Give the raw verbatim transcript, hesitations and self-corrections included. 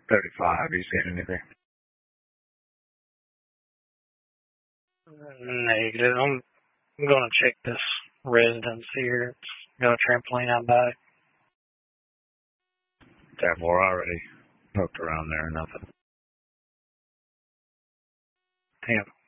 thirty-five. You seen anything? Negative. I'm, I'm going to check this residence here. It's got a trampoline out back. That more already hooked around there, nothing. Damn.